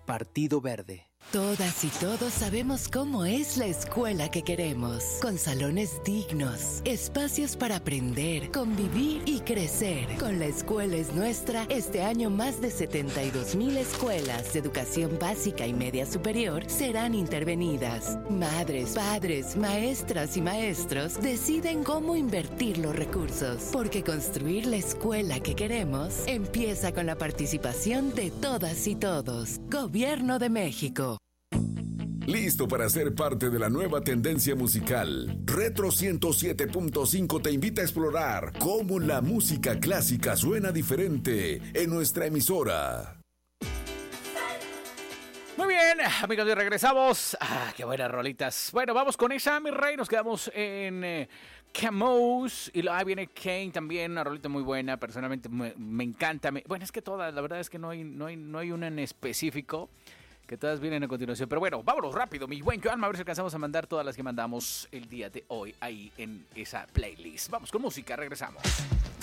Partido Verde. Todas y todos sabemos cómo es la escuela que queremos, con salones dignos, espacios para aprender, convivir y crecer. Con La Escuela es Nuestra, este año más de 72,000 escuelas de educación básica y media superior serán intervenidas. Madres, padres, maestras y maestros deciden cómo invertir los recursos, porque construir la escuela que queremos empieza con la participación de todas y todos. Gobierno de México. ¿Listo para ser parte de la nueva tendencia musical? Retro 107.5 te invita a explorar cómo la música clásica suena diferente en nuestra emisora. Muy bien, amigos, y regresamos. Qué buenas rolitas. Bueno, vamos con esa, mi rey. Nos quedamos en Camus. Y ahí viene Kane también, una rolita muy buena. Personalmente me encanta. Bueno, es que todas, la verdad es que no hay una en específico. Que todas vienen a continuación. Pero bueno, vámonos rápido, mi buen Joan. A ver si alcanzamos a mandar todas las que mandamos el día de hoy ahí en esa playlist. Vamos con música, regresamos.